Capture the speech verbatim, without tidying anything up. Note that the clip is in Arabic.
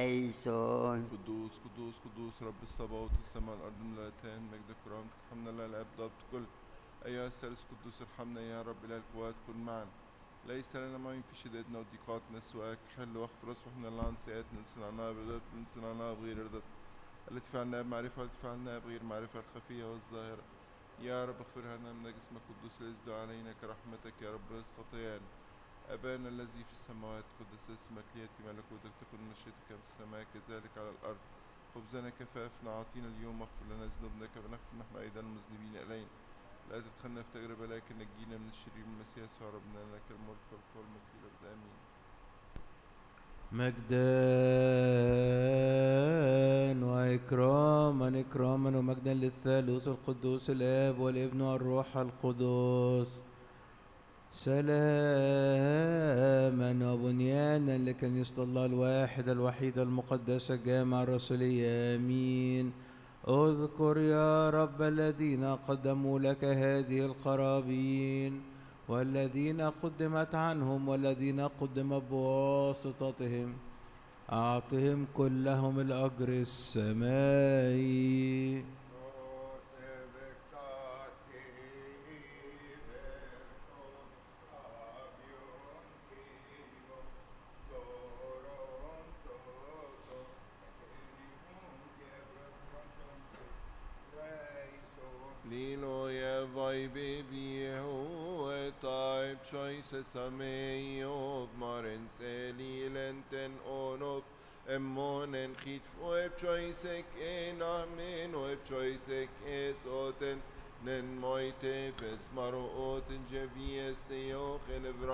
ليسون. قدوس قدوس قدوس رب الصباوت السماء والأرض ملأتان مجدك كرامتك حمد لله الآب ضابط كل. أيها الثالث قدوس ارحمنا يا رب إله القوات كن معنا. ليس لنا معين في شدتنا وضيقاتنا سواك حل واغفر واصفحنا لنا عن سيئاتنا لسنا برضاك لسنا بغير رضاك التي فعلناها بمعرفة والتي فعلناها بغير معرفة الخفية والظاهرة. يا رب اغفرها لنا من اسمك القدوس الذي علينا كرحمتك يا رب رزق خطايانا. أبانا الذي في السماوات قدس اسمك ليأتي ملكوتك تكن مشيئتك في السماء كذلك على الأرض. خبزنا كفافنا أعطينا اليوم واغفر لنا ذنوبنا كما نغفر نحن أيضا المذنبين إلينا. لا تدخلنا في تجربة لكن نجينا من الشرير من المسيح يسوع ربنا لك الملك والقوة والمجد إلى الأبد آمين. مجدا وإكراما إكراما ومجدا للثالوث القدوس الآب والابن والروح القدس. سلاما وبنيانا لكنيسة الله الواحد الوحيد المقدسة الجامعة الرسولية. آمين. اذكر يا رب الذين قدموا لك هذه القرابين والذين قدمت عنهم والذين قدم بواسطتهم، أعطهم كلهم الأجر السمائي. Lilo je vaj baby ho type choices a me of maren selilenten on of emmonen khit web choice en amen web choice esoten nen moite fes maro oten jevies de yo